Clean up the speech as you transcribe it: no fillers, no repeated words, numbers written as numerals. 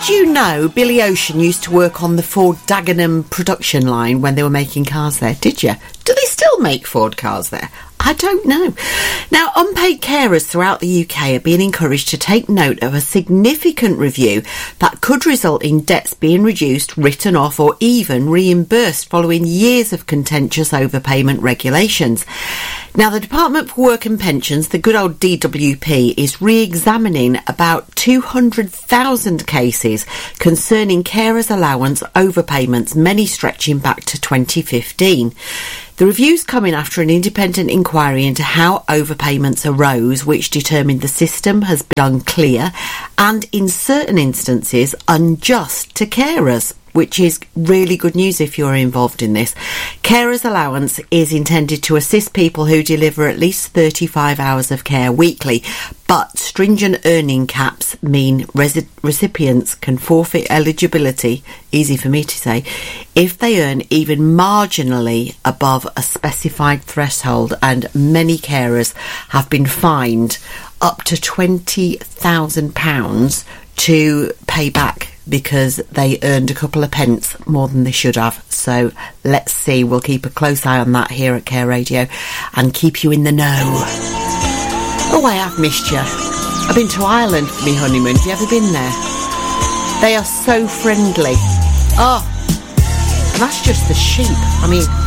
Did you know Billy Ocean used to work on the Ford Dagenham production line when they were making cars there? Did you? Do they still make Ford cars there? I don't know. Now, unpaid carers throughout the UK are being encouraged to take note of a significant review that could result in debts being reduced, written off or even reimbursed following years of contentious overpayment regulations. Now, the Department for Work and Pensions, the good old DWP, is re-examining about 200,000 cases concerning carers' allowance overpayments, many stretching back to 2015. The review's coming after an independent inquiry into how overpayments arose, which determined the system has been unclear and, in certain instances, unjust to carers, which is really good news if you're involved in this. Carers allowance is intended to assist people who deliver at least 35 hours of care weekly, but stringent earning caps mean recipients can forfeit eligibility, easy for me to say, if they earn even marginally above a specified threshold, and many carers have been fined up to £20,000 to pay back because they earned a couple of pence more than they should have. So let's see, we'll keep a close eye on that here at Care Radio and keep you in the know. Oh, I have missed you. I've been to Ireland for my honeymoon. Have you ever been there? They are so friendly. Oh, and that's just the sheep. I mean,